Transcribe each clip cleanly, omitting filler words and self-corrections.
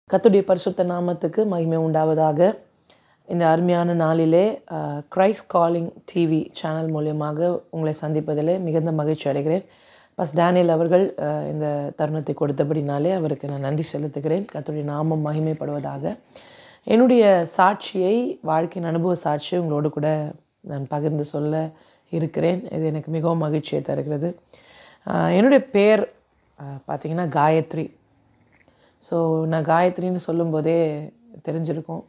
கர்த்தருடைய பரிசுத்த நாமத்துக்கு மகிமை உண்டாவதாக. இந்த அருமையான நாளிலே கிரைஸ்ட் காலிங் டிவி சேனல் மூலியமாக உங்களை சந்திப்பதிலே மிகுந்த மகிழ்ச்சி அடைகிறேன். டேனியல் அவர்கள் இந்த தருணத்தை கொடுத்தபடினாலே அவருக்கு நான் நன்றி செலுத்துகிறேன். கர்த்தருடைய நாமம் மகிமைப்படுவதாக. என்னுடைய சாட்சியை, வாழ்க்கையின் அனுபவ சாட்சியை உங்களோடு கூட நான் பகிர்ந்து சொல்ல இருக்கிறேன். இது எனக்கு மிகவும் மகிழ்ச்சியை தருகிறது. என்னுடைய பேர் பார்த்திங்கன்னா காயத்ரி. ஸோ நான் காயத்ரின்னு சொல்லும்போதே தெரிஞ்சிருக்கும்,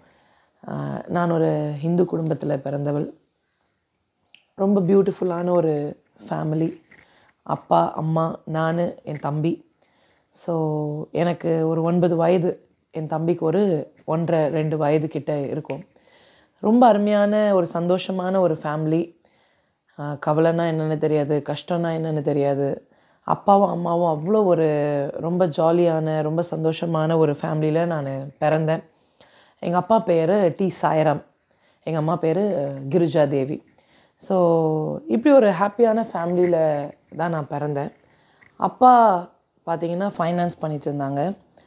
நான் ஒரு ஹிந்து குடும்பத்தில் பிறந்தவள். ரொம்ப பியூட்டிஃபுல்லான ஒரு ஃபேமிலி. அப்பா, அம்மா, நான், என் தம்பி. ஸோ எனக்கு ஒரு 9 வயது, என் தம்பிக்கு ஒரு 1.5-2 வயது கிட்ட இருக்கும். ரொம்ப அருமையான ஒரு சந்தோஷமான ஒரு ஃபேமிலி. கவலைன்னா என்னென்னு தெரியாது, கஷ்டம்னா என்னென்னு தெரியாது. அப்பாவும் அம்மாவும் அவ்வளோ ஒரு ரொம்ப ஜாலியான, ரொம்ப சந்தோஷமான ஒரு ஃபேமிலியில் நான் பிறந்தேன். எங்கள் அப்பா பேர் டி சாய்ராம், எங்கள் அம்மா பேர் கிரிஜா தேவி. ஸோ இப்படி ஒரு ஹாப்பியான ஃபேமிலியில் தான் நான் பிறந்தேன். அப்பா பார்த்திங்கன்னா ஃபைனான்ஸ் பண்ணிகிட்டு இருந்தாங்க.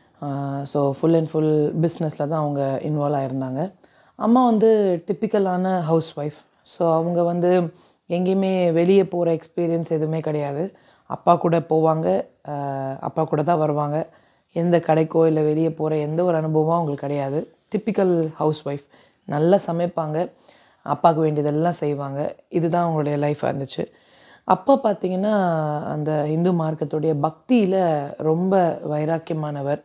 ஸோ ஃபுல் அண்ட் ஃபுல் பிஸ்னஸில் தான் அவங்க இன்வால்வ் ஆகிருந்தாங்க. அம்மா டிப்பிக்கலான ஹவுஸ் ஒய்ஃப். ஸோ அவங்க எங்கேயுமே வெளியே போகிற எக்ஸ்பீரியன்ஸ் எதுவுமே கிடையாது. அப்பா கூட போவாங்க, அப்பா கூட தான் வருவாங்க. எந்த கடைக்கோ இல்லை வெளியே போகிற எந்த ஒரு அனுபவமும் அவங்களுக்கு கிடையாது. Typical house wife. நல்லா சமைப்பாங்க, அப்பாவுக்கு வேண்டியதெல்லாம் செய்வாங்க. இதுதான் அவங்களுடைய லைஃபாக இருந்துச்சு. அப்பா பார்த்திங்கன்னா அந்த இந்து மார்க்கத்துடைய பக்தியில் ரொம்ப வைராக்கியமானவர்.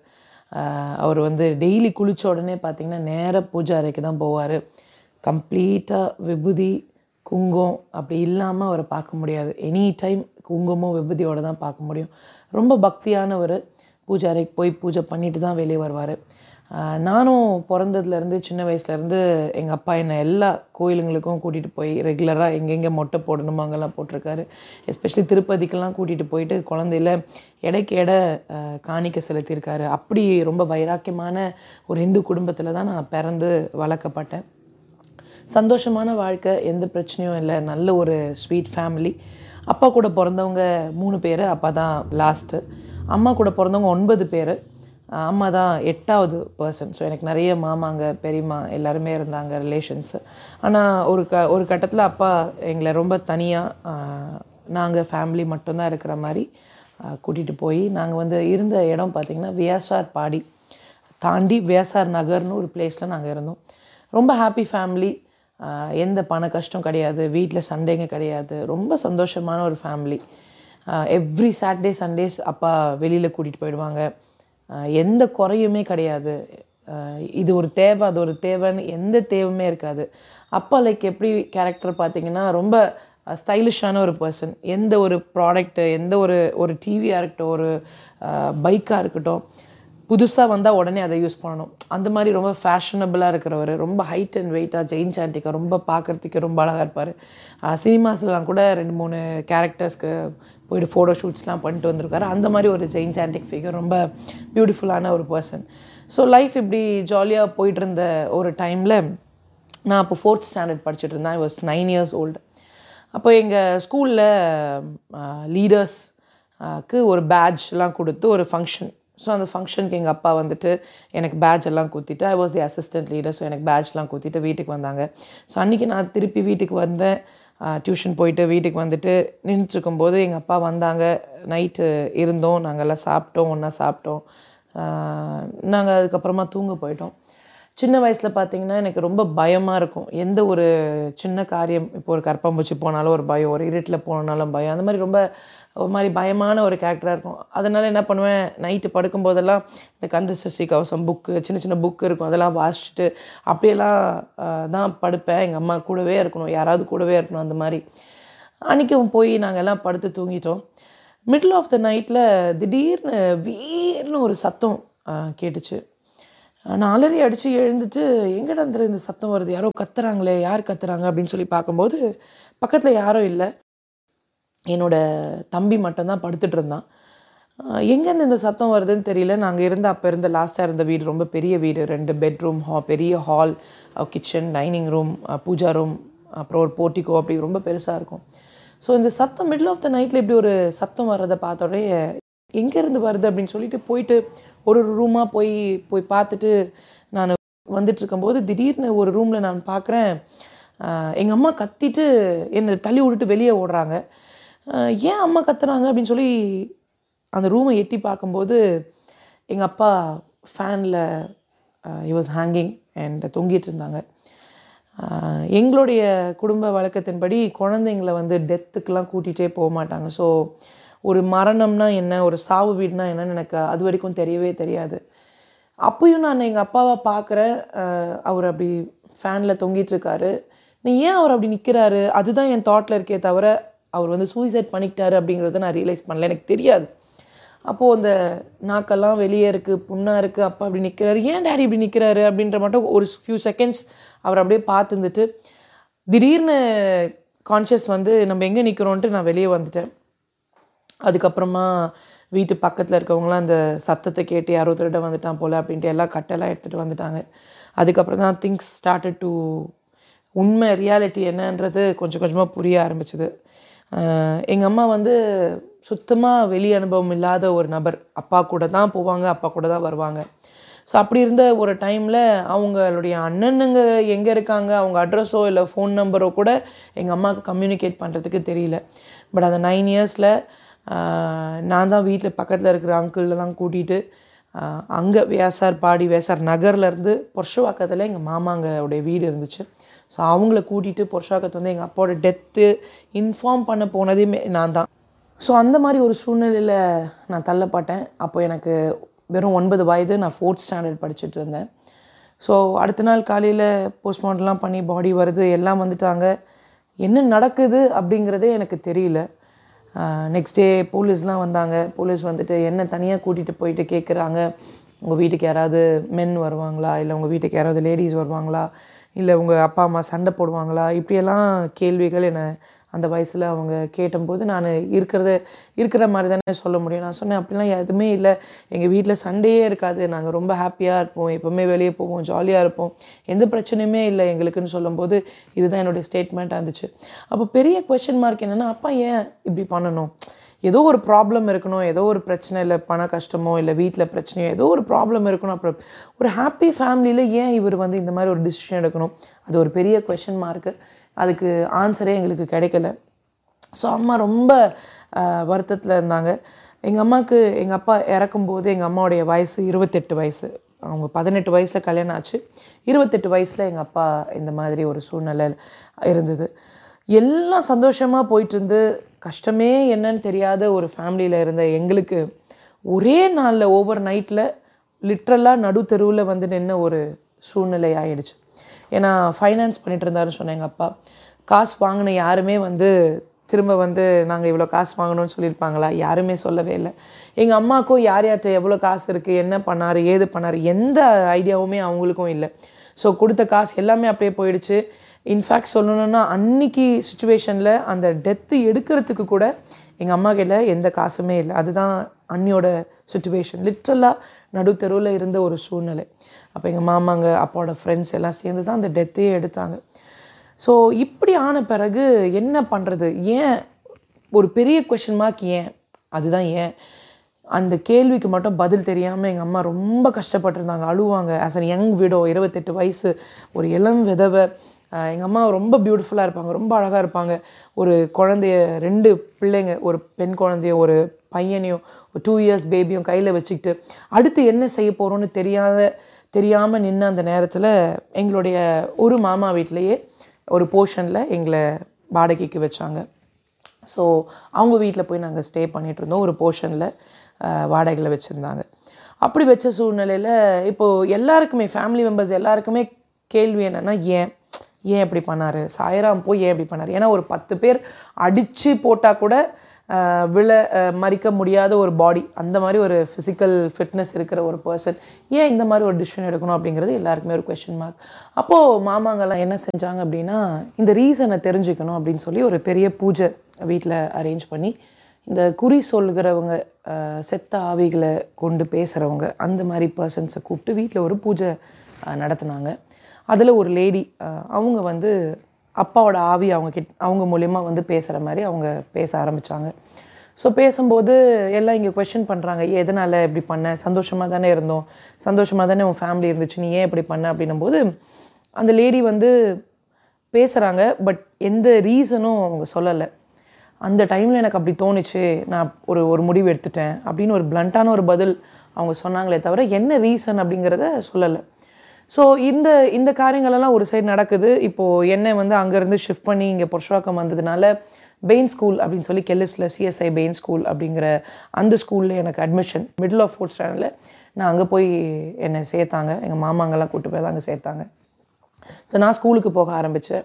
அவர் டெய்லி குளித்த உடனே பார்த்திங்கன்னா நேராக பூஜை அறைக்கு தான் போவார். கம்ப்ளீட்டாக விபூதி, குங்குமம் அப்படி இல்லாமல் அவரை பார்க்க முடியாது. எனி டைம் குங்குமம் விபூதியோடு தான் பார்க்க முடியும். ரொம்ப பக்தியானவர். பூஜை அறைக்கு போய் பூஜை பண்ணிட்டு தான் வெளியே வருவார். நானும் பிறந்ததுலேருந்து, சின்ன வயசுலேருந்து எங்கள் அப்பா என்னை எல்லா கோயிலுங்களுக்கும் கூட்டிகிட்டு போய் ரெகுலராக எங்கெங்கே மொட்டை போடணுமோ அங்கெல்லாம் போட்டிருக்காரு. எஸ்பெஷலி திருப்பதிக்கெல்லாம் கூட்டிகிட்டு போயிட்டு குழந்தையில எடைக்கு எடை காணிக்க செலுத்தியிருக்காரு. அப்படி ரொம்ப வைராக்கியமான ஒரு இந்து குடும்பத்தில் தான் நான் பிறந்து வளர்க்கப்பட்டேன். சந்தோஷமான வாழ்க்கை, எந்த பிரச்சனையும் இல்லை. நல்ல ஒரு ஸ்வீட் ஃபேமிலி. அப்பா கூட பிறந்தவங்க 3 பேர், அப்பா தான் லாஸ்ட்டு. அம்மா கூட பிறந்தவங்க 9 பேர், அம்மா தான் 8வது பர்சன். ஸோ எனக்கு நிறைய மாமாங்க, பெரியம்மா எல்லாருமே இருந்தாங்க, ரிலேஷன்ஸு. ஆனால் ஒரு கட்டத்தில் அப்பா எங்களை ரொம்ப தனியாக நாங்கள் ஃபேமிலி மட்டும்தான் இருக்கிற மாதிரி கூட்டிகிட்டு போய், நாங்கள் இருந்த இடம் பார்த்திங்கன்னா வியாசார் பாடி தாண்டி வியாசார் நகர்னு ஒரு பிளேஸில் நாங்கள் இருந்தோம். ரொம்ப ஹாப்பி ஃபேமிலி. எந்த பண கஷ்டம் கிடையாது, வீட்டில் சண்டைங்க கிடையாது. ரொம்ப சந்தோஷமான ஒரு ஃபேமிலி. எவ்ரி சாட்டர்டே சண்டேஸ் அப்பா வெளியில் கூட்டிகிட்டு போயிடுவாங்க. எந்த குறையுமே கிடையாது. இது ஒரு தேவை, அது ஒரு தேவைன்னு எந்த தேவையுமே இருக்காது. அப்பா எப்படி கேரக்டர் பார்த்திங்கன்னா ரொம்ப ஸ்டைலிஷான ஒரு பர்சன். எந்த ஒரு ப்ராடக்ட்டு, எந்த ஒரு டிவியாக இருக்கட்டும், ஒரு பைக்காக இருக்கட்டும், புதுசாக வந்தால் உடனே அதை யூஸ் பண்ணணும். அந்த மாதிரி ரொம்ப ஃபேஷனபிளாக இருக்கிறவர். ரொம்ப ஹைட் அண்ட் வெயிட்டாக, ஜெயின்சாண்டிக்காக, ரொம்ப பார்க்குறதுக்கு ரொம்ப அழகாக இருப்பார். சினிமாஸ்லாம் கூட 2-3 கேரக்டர்ஸ்க்கு போய்ட்டு ஃபோட்டோ ஷூட்ஸ்லாம் பண்ணிட்டு வந்திருக்காரு. அந்த மாதிரி ஒரு ஜெயின்சாண்டிக் ஃபிகர். ரொம்ப பியூட்டிஃபுல்லான ஒரு பர்சன். ஸோ லைஃப் இப்படி ஜாலியாக போய்ட்டு இருந்த ஒரு டைமில் நான் அப்போ 4th ஸ்டாண்டர்ட் படிச்சுட்டு இருந்தேன். I was 9 years old. அப்போ எங்கள் ஸ்கூலில் லீடர்ஸ்க்கு ஒரு பேட்ச்லாம் கொடுத்து ஒரு ஃபங்க்ஷன். ஸோ அந்த ஃபங்க்ஷனுக்கு எங்கள் அப்பா எனக்கு பேட்ச் எல்லாம் குத்திட்டு, I was the assistant leader. So எனக்கு பேட்ச்லாம் குத்திட்டு வீட்டுக்கு வந்தாங்க. ஸோ அன்றைக்கி நான் திருப்பி வீட்டுக்கு வந்தேன். டியூஷன் போயிட்டு வீட்டுக்கு நின்றுட்டுருக்கும்போது எங்கள் அப்பா வந்தாங்க. நைட்டு இருந்தோம், நாங்கள்லாம் சாப்பிட்டோம், ஒன்றா சாப்பிட்டோம். நாங்கள் அதுக்கப்புறமா தூங்க போயிட்டோம். சின்ன வயசில் பார்த்திங்கன்னா எனக்கு ரொம்ப பயமாக இருக்கும். எந்த ஒரு சின்ன காரியம், இப்போ ஒரு கரப்பாம்பூச்சி போனாலும் ஒரு பயம், ஒரு இருட்டில் போனாலும் பயம். அந்த மாதிரி ரொம்ப ஒரு மாதிரி பயமான ஒரு கேரக்டராக இருக்கும். அதனால் என்ன பண்ணுவேன், நைட்டு படுக்கும்போதெல்லாம் இந்த கந்த சஷ்டி கவசம் புக்கு, சின்ன சின்ன புக்கு இருக்கும், அதெல்லாம் வாசிச்சுட்டு அப்படியெல்லாம் தான் படுப்பேன். எங்கள் அம்மா கூடவே இருக்கணும், யாராவது கூடவே இருக்கணும். அந்த மாதிரி அன்றைக்கும் போய் நாங்கள் எல்லாம் படுத்து தூங்கிட்டோம். மிடில் ஆஃப் த நைட்டில் திடீர்னு வீர்னு ஒரு சத்தம் கேட்டுச்சு. நான் அலறி அடித்து எழுந்துட்டு, எங்கடா இந்த சத்தம் வருது, யாரோ கத்துறாங்களே, யார் கத்துறாங்க அப்படின்னு சொல்லி பார்க்கும்போது பக்கத்தில் யாரும் இல்லை. என்னோடய தம்பி மட்டும்தான் படுத்துட்டு இருந்தான். எங்கேருந்து இந்த சத்தம் வருதுன்னு தெரியல. நாங்கள் அப்போ லாஸ்ட்டாக இருந்த வீடு ரொம்ப பெரிய வீடு. 2 பெட்ரூம், பெரிய hall, kitchen, dining room, Pooja room, அப்புறம் ஒரு போர்ட்டிகோ, அப்படி ரொம்ப பெருசாக இருக்கும். ஸோ இந்த சத்தம் மிடில் ஆஃப் த நைட்டில் இப்படி ஒரு சத்தம் வர்றதை பார்த்தோடனே எங்கேருந்து வருது அப்படின்னு சொல்லிட்டு போயிட்டு ஒரு ரூமாக போய் போய் பார்த்துட்டு நான் வந்துட்டுருக்கும்போது திடீர்னு ஒரு ரூமில் நான் பார்க்குறேன், எங்கள் அம்மா கத்திட்டு என்னை தள்ளி விட்டுட்டு வெளியே ஓடுறாங்க. ஏன் அம்மா கத்துறாங்க அப்படின்னு சொல்லி அந்த ரூமை எட்டி பார்க்கும்போது எங்கள் அப்பா ஃபேனில் ஹி வாஸ் ஹேங்கிங் அண்ட் தொங்கிட்டு இருந்தாங்க. எங்களுடைய குடும்ப வழக்கத்தின்படி குழந்தைங்கள வந்து டெத்துக்கெலாம் கூட்டிகிட்டே போக மாட்டாங்க. ஸோ ஒரு மரணம்னா என்ன, ஒரு சாவு வீடுனா என்னன்னு எனக்கு அது வரைக்கும் தெரியவே தெரியாது. அப்பயும் நான் எங்கள் அப்பாவை பார்க்குறேன், அவர் அப்படி ஃபேனில் தொங்கிட்டுருக்காரு. நீ ஏன் அவர் அப்படி நிற்கிறாரு, அதுதான் என் தாட்டில் இருக்கே தவிர அவர் வந்து சூசைட் பண்ணிக்கிட்டாரு அப்படிங்கிறத நான் ரியலைஸ் பண்ணல, எனக்கு தெரியாது. அப்போது அந்த நாக்கெல்லாம் வெளியே இருக்குது, புண்ணாக இருக்குது, அப்பா அப்படி நிற்கிறாரு, ஏன் டேடி இப்படி நிற்கிறாரு அப்படின்ற மட்டும் ஒரு ஃபியூ செகண்ட்ஸ் அவர் அப்படியே பார்த்துருந்துட்டு திடீர்னு கான்ஷியஸ் வந்து நம்ம எங்கே நிற்கிறோன்ட்டு நான் வெளியே வந்துட்டேன். அதுக்கப்புறமா வீட்டு பக்கத்தில் இருக்கவங்களாம் அந்த சத்தத்தை கேட்டு யாரோ திருட வந்துட்டான் போல் அப்படின்ட்டு எல்லாம் கட்டெல்லாம் எடுத்துகிட்டு வந்துட்டாங்க. அதுக்கப்புறம் தான் திங்ஸ் ஸ்டார்டட் டு உண்மை ரியாலிட்டி என்னன்றது கொஞ்சம் கொஞ்சமாக புரிய ஆரம்பிச்சுது. எங்கள் அம்மா வந்து சுத்தமாக வெளி அனுபவம் இல்லாத ஒரு நபர். அப்பா கூட தான் போவாங்க, அப்பா கூட தான் வருவாங்க. ஸோ அப்படி இருந்த ஒரு டைமில் அவங்களுடைய அண்ணனுங்க எங்கே இருக்காங்க, அவங்க அட்ரஸோ இல்லை ஃபோன் நம்பரோ கூட எங்கள் அம்மாவுக்கு கம்யூனிகேட் பண்ணுறதுக்கு தெரியல. பட் அந்த 9 இயர்ஸில் நான் தான் வீட்டில் பக்கத்தில் இருக்கிற அங்கிள்லாம் கூட்டிகிட்டு அங்கே வேசார் நகர்லேருந்து புருஷவாக்கத்தில் எங்கள் மாமாங்கவுடைய வீடு இருந்துச்சு. ஸோ அவங்கள கூட்டிகிட்டு புருஷவாக்கத்தை வந்து எங்கள் அப்பாவோட டெத்து இன்ஃபார்ம் பண்ண போனதே நான் தான். ஸோ அந்த மாதிரி ஒரு சூழ்நிலையில் நான் தள்ளப்பட்டேன். அப்போ எனக்கு வெறும் 9 வயது, நான் 4th ஸ்டாண்டர்ட் படிச்சுட்டு இருந்தேன். ஸோ அடுத்த நாள் காலையில் போஸ்ட்மார்ட்டம்லாம் பண்ணி பாடி வருது, எல்லாம் வந்துட்டாங்க. என்ன நடக்குது அப்படிங்கிறதே எனக்கு தெரியல. நெக்ஸ்ட் டே போலீஸ்லாம் வந்தாங்க. போலீஸ் வந்துட்டு என்ன தனியாக கூட்டிகிட்டு போயிட்டு கேட்குறாங்க, உங்கள் வீட்டுக்கு யாராவது மென் வருவாங்களா, இல்லை உங்கள் வீட்டுக்கு யாராவது லேடிஸ் வருவாங்களா, இல்லை உங்கள் அப்பா அம்மா சண்டை போடுவாங்களா, இப்படியெல்லாம் கேள்விகள் என்னை அந்த வயசில் அவங்க கேட்டபோது நான் இருக்கிற மாதிரி தானே சொல்ல முடியும். நான் சொன்னேன், அப்படிலாம் எதுவுமே இல்லை, எங்கள் வீட்டில் சண்டையே இருக்காது, நாங்கள் ரொம்ப ஹாப்பியாக இருப்போம், எப்போவுமே வெளியே போவோம், ஜாலியாக இருப்போம், எந்த பிரச்சனையுமே இல்லை எங்களுக்குன்னு சொல்லும்போது இதுதான் என்னுடைய ஸ்டேட்மெண்ட்டாக இருந்துச்சு. அப்போ பெரிய கொஸ்டின் மார்க் என்னென்னா, அப்பா ஏன் இப்படி பண்ணணும், ஏதோ ஒரு ப்ராப்ளம் இருக்கணும், ஏதோ ஒரு பிரச்சனை, இல்லை பண கஷ்டமோ இல்லை வீட்டில் பிரச்சனையோ ஏதோ ஒரு ப்ராப்ளம் இருக்கணும், அப்புறம் ஒரு ஹாப்பி ஃபேமிலியில் ஏன் இவர் வந்து இந்த மாதிரி ஒரு டிசிஷன் எடுக்கணும், அது ஒரு பெரிய கொஸ்டின் மார்க்கு. அதுக்கு ஆன்சரே எங்களுக்கு கிடைக்கல. ஸோ அம்மா ரொம்ப வருத்தத்தில் இருந்தாங்க. எங்கள் அம்மாவுக்கு எங்கள் அப்பா இறக்கும்போது எங்கள் அம்மாவுடைய வயசு 28 வயசு. அவங்க 18 வயசில் கல்யாணம் ஆச்சு. 28 வயசில் எங்கள் அப்பா இந்த மாதிரி ஒரு சூழ்நிலை இருந்தது. எல்லாம் சந்தோஷமாக போயிட்டுருந்து கஷ்டமே என்னன்னு தெரியாத ஒரு ஃபேமிலியில் இருந்த எங்களுக்கு ஒரே நாளில் ஓவர் நைட்டில் லிட்ரலாக நடு தெருவில் வந்து நின்ன ஒரு சூழ்நிலை ஆகிடுச்சு. ஏன்னா ஃபைனான்ஸ் பண்ணிகிட்டு இருந்தாருன்னு சொன்னேன் எங்கள் அப்பா. காசு வாங்கின யாருமே வந்து திரும்ப வந்து நாங்கள் இவ்வளோ காசு வாங்கணும்னு சொல்லியிருப்பாங்களா, யாருமே சொல்லவே இல்லை. எங்கள் அம்மாவுக்கும் யார்கிட்ட எவ்வளோ காசு இருக்குது, என்ன பண்ணார், ஏது பண்ணார், எந்த ஐடியாவுமே அவங்களுக்கும் இல்லை. ஸோ கொடுத்த காசு எல்லாமே அப்படியே போயிடுச்சு. இன்ஃபேக்ட் சொல்லணுன்னா அன்றைக்கி சுச்சுவேஷனில் அந்த டெத்து எடுக்கிறதுக்கு கூட எங்கள் அம்மா கிட்ட எந்த காசுமே இல்லை. அதுதான் அண்ணியோட சுச்சுவேஷன். லிட்ரலாக நடுத்தெருவில் இருந்த ஒரு சூழ்நிலை. அப்போ எங்கள் மாமாங்க அப்பாவோட ஃப்ரெண்ட்ஸ் எல்லாம் சேர்ந்து தான் அந்த டெத்தையே எடுத்தாங்க. ஸோ இப்படி ஆன பிறகு என்ன பண்ணுறது, ஏன் ஒரு பெரிய கொஷின் மார்க், ஏன் அதுதான் ஏன் அந்த கேள்விக்கு மட்டும் பதில் தெரியாமல் எங்கள் அம்மா ரொம்ப கஷ்டப்பட்டுருந்தாங்க, அழுவாங்க. ஆஸ் அன் யங் விடோ, 28 வயசு, ஒரு இளம் விதவை. எங்கள் அம்மா ரொம்ப பியூட்டிஃபுல்லாக இருப்பாங்க, ரொம்ப அழகாக இருப்பாங்க. ஒரு குழந்தைய 2 பிள்ளைங்க, ஒரு பெண் குழந்தைய ஒரு பையனையும் ஒரு 2 இயர்ஸ் பேபியும் கையில் வச்சுக்கிட்டு அடுத்து என்ன செய்ய போகிறோன்னு தெரியாமல் நின்று அந்த நேரத்தில் எங்களுடைய ஒரு மாமா வீட்டிலையே ஒரு போர்ஷனில் எங்களை வாடகைக்கு வச்சாங்க. ஸோ அவங்க வீட்டில் போய் நாங்கள் ஸ்டே பண்ணிகிட்டு இருந்தோம். ஒரு போர்ஷனில் வாடகையில் வச்சுருந்தாங்க. அப்படி வச்ச சூழ்நிலையில் இப்போது எல்லாருக்குமே, ஃபேமிலி மெம்பர்ஸ் எல்லாருக்குமே கேள்வி என்னென்னா, ஏன் இப்படி பண்ணார், சாய்ராம் போய் ஏன் இப்படி பண்ணார். ஏன்னா ஒரு 10 பேர் அடித்து போட்டால் கூட மறிக்க முடியாத ஒரு பாடி, அந்த மாதிரி ஒரு ஃபிசிக்கல் ஃபிட்னஸ் இருக்கிற ஒரு பர்சன் ஏன் இந்த மாதிரி ஒரு டிசிஷன் எடுக்கணும் அப்படிங்கிறது எல்லாருக்குமே ஒரு கொஸ்டின் மார்க். அப்போது மாமாங்கெல்லாம் என்ன செஞ்சாங்க அப்படின்னா, இந்த ரீசனை தெரிஞ்சுக்கணும் அப்படின்னு சொல்லி ஒரு பெரிய பூஜை வீட்டில் அரேஞ்ச் பண்ணி, இந்த குறி சொல்கிறவங்க, செத்த ஆவிகளை கொண்டு பேசுகிறவங்க, அந்த மாதிரி பர்சன்ஸை கூப்பிட்டு வீட்டில் ஒரு பூஜை நடத்தினாங்க. அதில் ஒரு லேடி, அவங்க வந்து அப்பாவோட ஆவி அவங்க மூலயமா வந்து பேசுகிற மாதிரி அவங்க பேச ஆரம்பித்தாங்க. ஸோ பேசும்போது எல்லாம் இங்கே கொஷின் பண்ணுறாங்க, எதனால் இப்படி பண்ண, சந்தோஷமாக தானே இருந்தோம், சந்தோஷமாக தானே உன் ஃபேமிலி இருந்துச்சு, நீ ஏன் இப்படி பண்ண அப்படின்னும்போது அந்த லேடி வந்து பேசுகிறாங்க. பட் எந்த ரீசனும் அவங்க சொல்லலை. அந்த டைமில் எனக்கு அப்படி தோணுச்சு, நான் ஒரு முடிவு எடுத்துட்டேன் அப்படின்னு ஒரு பிளண்ட்டான ஒரு பதில் அவங்க சொன்னாங்களே தவிர என்ன ரீசன் அப்படிங்கிறத சொல்லலை. ஸோ இந்த காரியங்களெல்லாம் ஒரு சைடு நடக்குது. இப்போது என்னை வந்து அங்கேருந்து ஷிஃப்ட் பண்ணி இங்கே புருஷவாக்கம் வந்ததுனால பெயின் ஸ்கூல் அப்படின்னு சொல்லி கெல்லிஸில் சிஎஸ்ஐ பெயின் ஸ்கூல் அப்படிங்கிற அந்த ஸ்கூலில் எனக்கு அட்மிஷன் மிடில் ஆஃப் 4th ஸ்டாண்டர்டில் நான் அங்கே போய் என்னை சேர்த்தாங்க. எங்கள் மாமாங்கெல்லாம் கூப்பிட்டு போய் தான் அங்கே சேர்த்தாங்க. ஸோ நான் ஸ்கூலுக்கு போக ஆரம்பித்தேன்.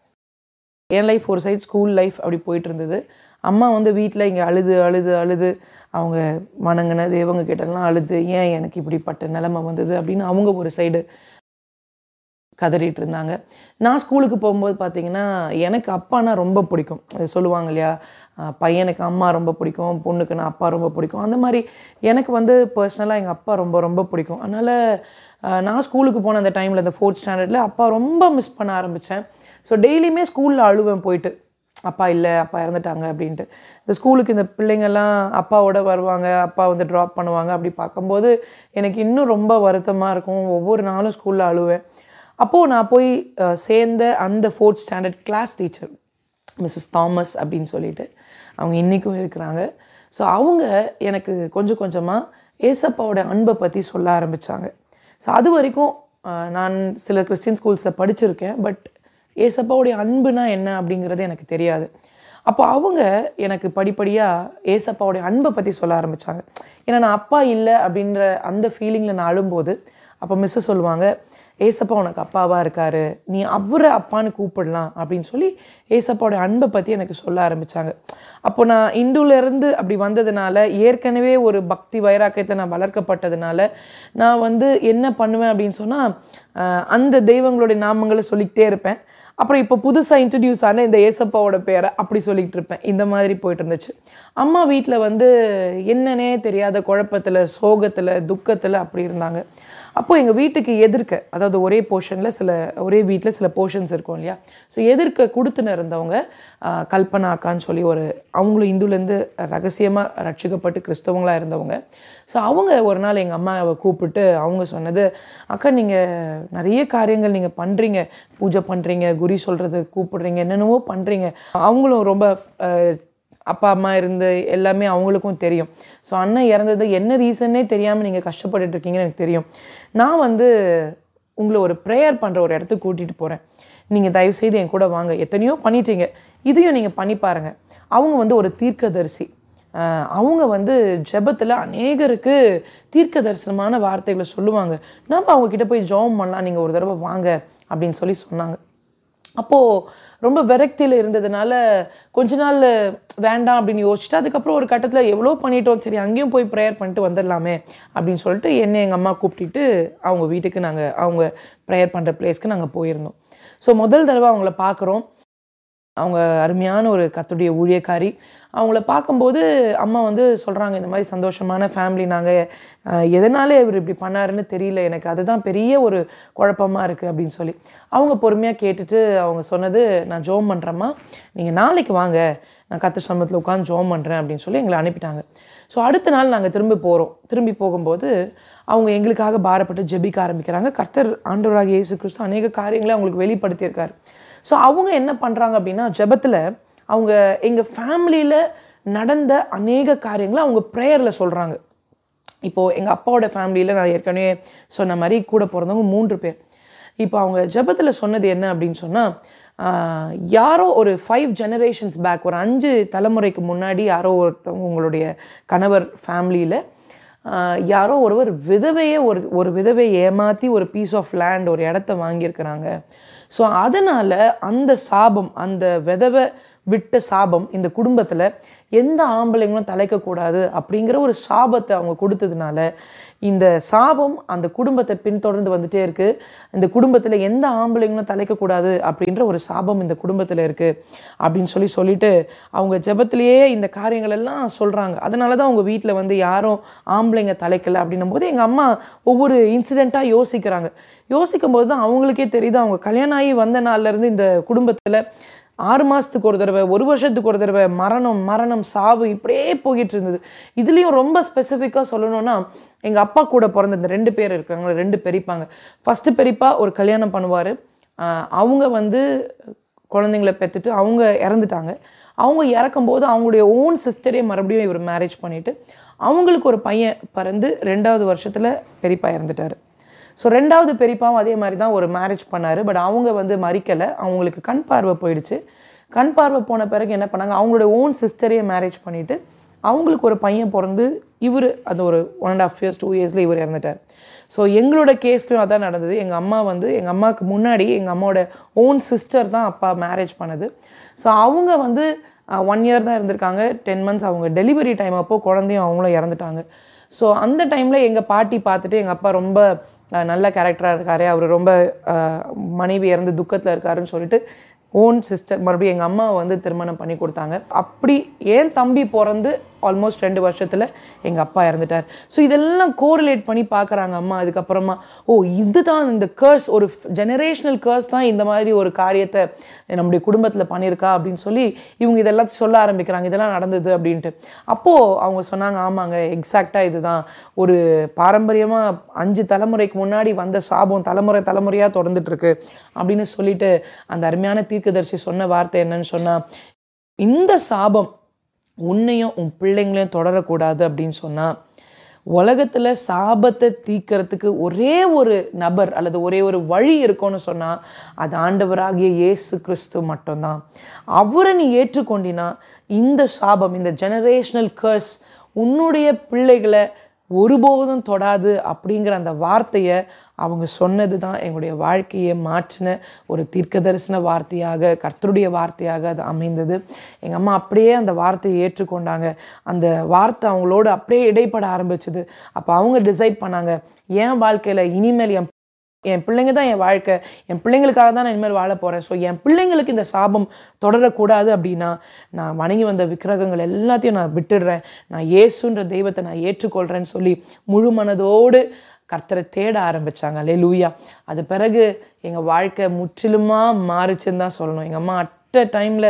என் லைஃப் ஒரு சைடு, ஸ்கூல் லைஃப் அப்படி போயிட்டு இருந்தது. அம்மா வந்து வீட்டில் இங்கே அழுது அவங்க வணங்கின தேவங்க கிட்டலாம் அழுது, ஏன் எனக்கு இப்படிப்பட்ட நிலைமை வந்தது அப்படின்னு அவங்க ஒரு சைடு கதறிட்டு இருந்தாங்க. நான் ஸ்கூலுக்கு போகும்போது பார்த்திங்கன்னா எனக்கு அப்பானா ரொம்ப பிடிக்கும். சொல்லுவாங்க இல்லையா, பையனுக்கு அம்மா ரொம்ப பிடிக்கும், பொண்ணுக்கு நான் அப்பா ரொம்ப பிடிக்கும். அந்த மாதிரி எனக்கு வந்து பர்சனலாக எங்கள் அப்பா ரொம்ப ரொம்ப பிடிக்கும். அதனால் நான் ஸ்கூலுக்கு போன அந்த டைமில் இந்த 4th ஸ்டாண்டர்டில் அப்பா ரொம்ப மிஸ் பண்ண ஆரம்பித்தேன். ஸோ டெய்லியுமே ஸ்கூலில் அழுவேன் போயிட்டு, அப்பா இல்லை, அப்பா இறந்துட்டாங்க அப்படின்ட்டு. இந்த ஸ்கூலுக்கு இந்த பிள்ளைங்கள்லாம் அப்பாவோட வருவாங்க, அப்பா வந்து ட்ராப் பண்ணுவாங்க. அப்படி பார்க்கும்போது எனக்கு இன்னும் ரொம்ப வருத்தமாக இருக்கும். ஒவ்வொரு நாளும் ஸ்கூலில் அழுவேன். அப்போது நான் போய் சேர்ந்த அந்த 4th standard class teacher Mrs Thomas அப்படின்னு சொல்லிட்டு அவங்க இன்றைக்கும் இருக்கிறாங்க. ஸோ அவங்க எனக்கு கொஞ்சம் கொஞ்சமாக ஏசப்பாவோட அன்பை பற்றி சொல்ல ஆரம்பித்தாங்க. ஸோ அது வரைக்கும் நான் சில கிறிஸ்டின் ஸ்கூல்ஸில் படிச்சிருக்கேன். பட் ஏசப்பாவுடைய அன்புனா என்ன அப்படிங்கிறது எனக்கு தெரியாது. அப்போ அவங்க எனக்கு படிப்படியாக ஏசப்பாவுடைய அன்பை பற்றி சொல்ல ஆரம்பித்தாங்க. ஏன்னா நான் அப்பா இல்லை அப்படின்ற அந்த ஃபீலிங்கில் நான் அழும்போது அப்போ மிஸ்ஸு சொல்லுவாங்க, ஏசப்பா உனக்கு அப்பாவாக இருக்கார், நீ அவரை அப்பான்னு கூப்பிடலாம் அப்படின்னு சொல்லி ஏசப்பாவோட அன்பை பற்றி எனக்கு சொல்ல ஆரம்பித்தாங்க. அப்போ நான் இந்துலேருந்து அப்படி வந்ததுனால, ஏற்கனவே ஒரு பக்தி வைராக்கியத்தை நான் வளர்க்கப்பட்டதுனால நான் வந்து என்ன பண்ணுவேன் அப்படின்னு சொன்னால் அந்த தெய்வங்களுடைய நாமங்களை சொல்லிக்கிட்டே இருப்பேன். அப்புறம் இப்போ புதுசாக இன்ட்ரடியூஸ் ஆன இந்த ஏசப்பாவோட பேரை அப்படி சொல்லிகிட்டு இருப்பேன். இந்த மாதிரி போயிட்டு இருந்துச்சு. அம்மா வீட்டில் வந்து என்னன்னே தெரியாத குழப்பத்தில், சோகத்தில், துக்கத்தில் அப்படி இருந்தாங்க. அப்போது எங்கள் வீட்டுக்கு எதிர்க்க, அதாவது ஒரே வீட்டில் சில போர்ஷன்ஸ் இருக்கும் இல்லையா, ஸோ எதிர்க்க கொடுத்துன்னு இருந்தவங்க கல்பனா அக்கான்னு சொல்லி அவங்களும் இந்துலேருந்து ரகசியமாக ரட்சிக்கப்பட்டு கிறிஸ்தவங்களாக இருந்தவங்க. ஸோ அவங்க ஒரு நாள் எங்கள் அம்மாவை கூப்பிட்டு அவங்க சொன்னது, அக்கா நீங்கள் நிறைய காரியங்கள் நீங்கள் பண்ணுறீங்க, பூஜை பண்ணுறீங்க, குறி சொல்கிறது கூப்பிடுறீங்க, என்னென்னவோ பண்ணுறீங்க. அவங்களும் ரொம்ப அப்பா அம்மா இருந்து எல்லாமே அவங்களுக்கும் தெரியும். ஸோ அண்ணன் இறந்தது என்ன ரீசன்னே தெரியாமல் நீங்கள் கஷ்டப்பட்டுட்டு இருக்கீங்கன்னு எனக்கு தெரியும். நான் வந்து உங்களை ஒரு ப்ரேயர் பண்ணுற ஒரு இடத்துக்கு கூட்டிகிட்டு போகிறேன், நீங்கள் தயவுசெய்து என் கூட வாங்க, எத்தனையோ பண்ணிட்டீங்க, இதையும் நீங்கள் பண்ணி பாருங்கள். அவங்க வந்து ஒரு தீர்க்கதரிசி. அவங்க வந்து ஜெபத்தில் அநேகருக்கு தீர்க்க தரிசனமான வார்த்தைகளை சொல்லுவாங்க. நம்ம அவங்கக்கிட்ட போய் ஜெபம் பண்ணலாம், நீங்கள் ஒரு தடவை வாங்க அப்படின்னு சொல்லி சொன்னாங்க. அப்போது ரொம்ப விரக்தியில் இருந்ததுனால கொஞ்ச நாள் வேண்டாம் அப்படின்னு யோசிச்சுட்டு, அதுக்கப்புறம் ஒரு கட்டத்தில் எவ்வளோ பண்ணிட்டோம், சரி அங்கேயும் போய் ப்ரேயர் பண்ணிட்டு வந்துடலாமே அப்படின்னு சொல்லிட்டு என்னை எங்கள் அம்மா கூப்பிட்டுட்டு அவங்க வீட்டுக்கு அவங்க ப்ரேயர் பண்ணுற பிளேஸ்க்கு நாங்கள் போயிருந்தோம். ஸோ முதல் தடவை அவங்கள பார்க்குறோம். அவங்க அருமையான ஒரு கர்த்தருடைய ஊழியக்காரி. அவங்கள பார்க்கும்போது அம்மா வந்து சொல்கிறாங்க, இந்த மாதிரி சந்தோஷமான ஃபேமிலி நாங்கள், எதனாலே இவர் இப்படி பண்ணாருன்னு தெரியல, எனக்கு அதுதான் பெரிய ஒரு குழப்பமாக இருக்குது அப்படின்னு சொல்லி அவங்க பொறுமையாக கேட்டுட்டு அவங்க சொன்னது, நான் ஜெபம் பண்ணுறேம்மா, நீங்கள் நாளைக்கு வாங்க, நான் கர்த்தர் சமூகத்தில் உட்காந்து ஜெபம் பண்ணுறேன் அப்படின்னு சொல்லி எங்களை அனுப்பிட்டாங்க. ஸோ அடுத்த நாள் நாங்கள் திரும்பி போகும்போது அவங்க எங்களுக்காக பாரப்பட்டு ஜெபிக்க ஆரம்பிக்கிறாங்க. கர்த்தர் ஆண்டவராகிய இயேசு கிறிஸ்து அநேக காரியங்களை அவங்களுக்கு வெளிப்படுத்தியிருக்காரு. ஸோ அவங்க என்ன பண்ணுறாங்க அப்படின்னா, ஜெபத்தில் அவங்க எங்கள் ஃபேமிலியில் நடந்த அநேக காரியங்களை அவங்க ப்ரேயரில் சொல்கிறாங்க. இப்போது எங்கள் அப்பாவோட ஃபேமிலியில் நான் ஏற்கனவே சொன்ன மாதிரி கூட பிறந்தவங்க 3 பேர். இப்போ அவங்க ஜெபத்தில் சொன்னது என்ன அப்படின்னு சொன்னால், யாரோ ஒரு 5 ஜெனரேஷன்ஸ் பேக், ஒரு 5 தலைமுறைக்கு முன்னாடி யாரோ ஒருத்தவங்க உங்களுடைய கணவர் ஃபேமிலியில் யாரோ ஒரு விதவையை ஏமாற்றி ஒரு பீஸ் ஆஃப் லேண்ட், ஒரு இடத்த வாங்கியிருக்கிறாங்க. ஸோ அதனால் அந்த சாபம், அந்த விதவை விட்ட சாபம் இந்த குடும்பத்தில் எந்த ஆம்பளைங்களும் தலைக்கக்கூடாது அப்படிங்கிற ஒரு சாபத்தை அவங்க கொடுத்ததுனால இந்த சாபம் அந்த குடும்பத்தை பின்தொடர்ந்து வந்துட்டே இருக்குது. இந்த குடும்பத்தில் எந்த ஆம்பளைங்களும் தலைக்கக்கூடாது அப்படின்ற ஒரு சாபம் இந்த குடும்பத்தில் இருக்குது அப்படின்னு சொல்லிட்டு அவங்க ஜெபத்திலேயே இந்த காரியங்கள் எல்லாம் சொல்கிறாங்க. அதனால தான் அவங்க வீட்டில் வந்து யாரும் ஆம்பளைங்க தலைக்கலை அப்படின்னும் போது எங்கள் அம்மா ஒவ்வொரு இன்சிடெண்ட்டாக யோசிக்கும் போது தான் அவங்களுக்கே தெரியுது, அவங்க கல்யாணம் ஆகி வந்த நாள்லேருந்து இந்த குடும்பத்தில் 6 மாதத்துக்கு ஒரு தடவை, 1 வருஷத்துக்கு ஒரு தடவை மரணம் சாவு இப்படியே போய்கிட்டு இருந்தது. இதுலேயும் ரொம்ப ஸ்பெசிஃபிக்காக சொல்லணும்னா, எங்கள் அப்பா கூட பிறந்த இந்த 2 பேர் இருக்காங்களா, 2 பெரியப்பாங்க. ஃபஸ்ட்டு பெரியப்பா ஒரு கல்யாணம் பண்ணுவார். அவங்க வந்து குழந்தைங்கள பெற்றுட்டு அவங்க இறந்துட்டாங்க. அவங்க இறக்கும்போது அவங்களுடைய ஓன் சிஸ்டரே மறுபடியும் இவர் மேரேஜ் பண்ணிவிட்டு அவங்களுக்கு ஒரு பையன் பிறந்து 2வது வருஷத்தில் பெரியப்பா இறந்துட்டார். ஸோ 2வது பெரியப்பாவும் அதே மாதிரி தான் ஒரு மேரேஜ் பண்ணார். பட் அவங்க வந்து மறிக்கலை, அவங்களுக்கு கண் பார்வை போயிடுச்சு. கண் பார்வை போன பிறகு என்ன பண்ணாங்க, அவங்களுடைய ஓன் சிஸ்டரையே மேரேஜ் பண்ணிவிட்டு அவங்களுக்கு ஒரு பையன் பிறந்து இவர் அது ஒரு 1.5 years 2 yearsல இவர் இறந்துட்டார். ஸோ எங்களோட கேஸ்லையும் அதான் நடந்தது. எங்கள் அம்மா வந்து எங்கள் அம்மாவுக்கு முன்னாடி எங்கள் அம்மாவோட ஓன் சிஸ்டர் தான் அப்பா மேரேஜ் பண்ணது. ஸோ அவங்க வந்து 1 year தான் இருந்திருக்காங்க. 10 months அவங்க டெலிவரி டைம் அப்போது குழந்தையும் அவங்களும் இறந்துட்டாங்க. ஸோ அந்த டைமில் எங்கள் பாட்டி பார்த்துட்டு எங்கள் அப்பா ரொம்ப நல்ல கேரக்டராக இருக்கார், அவர் ரொம்ப மனைவி இறந்து துக்கத்தில் இருக்காருன்னு சொல்லிட்டு ஓன் சிஸ்டர் மறுபடியும் எங்கள் அம்மாவை வந்து திருமணம் பண்ணி கொடுத்தாங்க. அப்படி ஏன் தம்பி பிறந்து ஆல்மோஸ்ட் 2 வருஷத்தில் எங்கள் அப்பா இறந்துட்டார். ஸோ இதெல்லாம் கோரிலேட் பண்ணி பார்க்குறாங்க அம்மா. அதுக்கப்புறமா இதுதான் இந்த கர்ஸ், ஒரு ஜெனரேஷனல் கர்ஸ் தான் இந்த மாதிரி ஒரு காரியத்தை நம்முடைய குடும்பத்தில் பண்ணியிருக்கா அப்படின்னு சொல்லி இவங்க இதெல்லாம் சொல்ல ஆரம்பிக்கிறாங்க, இதெல்லாம் நடந்தது அப்படின்ட்டு. அப்போது அவங்க சொன்னாங்க, ஆமாங்க எக்ஸாக்டாக இதுதான், ஒரு பாரம்பரியமாக 5 தலைமுறைக்கு முன்னாடி வந்த சாபம் தலைமுறையாக தொடர்ந்துட்டுருக்கு அப்படின்னு சொல்லிட்டு அந்த அருமையான தீர்க்கதரிசி சொன்ன வார்த்தை என்னன்னு சொன்னால், இந்த சாபம் உன்னையும் உன் பிள்ளைங்களையும் தொடரக்கூடாது அப்படின்னு சொன்னால், உலகத்தில் சாபத்தை தீர்க்கறதுக்கு ஒரே ஒரு நபர் அல்லது ஒரே ஒரு வழி இருக்கும்னு சொன்னால் அது ஆண்டவராகிய இயேசு கிறிஸ்து மட்டும்தான். அவரை நீ ஏற்றுக்கொண்டினா இந்த சாபம், இந்த ஜெனரேஷனல் கர்ஸ் உன்னுடைய பிள்ளைகளை ஒருபோதும் தொடாது அப்படிங்கிற அந்த வார்த்தையை அவங்க சொன்னது தான் எங்களுடைய வாழ்க்கையை மாற்றின ஒரு தீர்க்கதரிசன வார்த்தையாக, கர்த்தருடைய வார்த்தையாக அது அமைந்தது. எங்கள் அம்மா அப்படியே அந்த வார்த்தையை ஏற்றுக்கொண்டாங்க. அந்த வார்த்தை அவங்களோட அப்படியே இடைப்பட ஆரம்பிச்சுது. அப்போ அவங்க டிசைட் பண்ணாங்க, என் வாழ்க்கையில் இனிமேல் என் பிள்ளைங்க தான் என் வாழ்க்கை, என் பிள்ளைங்களுக்காக தான் நான் இனிமேல் வாழ போகிறேன். ஸோ என் பிள்ளைங்களுக்கு இந்த சாபம் தொடரக்கூடாது அப்படின்னா நான் வணங்கி வந்த விக்கிரகங்கள் எல்லாத்தையும் நான் விட்டுடுறேன், நான் இயேசுன்ற தெய்வத்தை நான் ஏற்றுக்கொள்கிறேன்னு சொல்லி முழு மனதோடு கர்த்தரை தேட ஆரம்பித்தாங்க. அல்லேலூயா. அது பிறகு எங்கள் வாழ்க்கை முற்றிலுமாக மாறிச்சுன்னு தான் சொல்லணும். எங்கள் அம்மா அட்ட டைமில்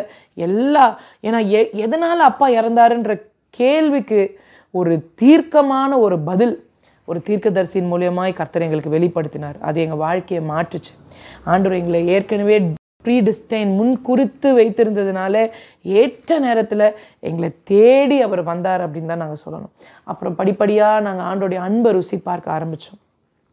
ஏன்னா எதனால் அப்பா இறந்தாருன்ற கேள்விக்கு ஒரு தீர்க்கமான ஒரு பதில் ஒரு தீர்க்கதரிசியின் மூலியமாய் கர்த்தர் எங்களுக்கு வெளிப்படுத்தினார். அது எங்கள் வாழ்க்கையை மாற்றுச்சு. ஆண்டவர் எங்களை ஏற்கனவே ப்ரீடிஸ்டைன் முன் குறித்து வைத்திருந்ததுனால ஏற்ற நேரத்தில் எங்களை தேடி அவர் வந்தார் அப்படின்னு தான் நாங்கள் சொல்லணும். அப்புறம் படிப்படியாக நாங்கள் ஆண்டோடைய அன்பை ருசி பார்க்க ஆரம்பித்தோம்.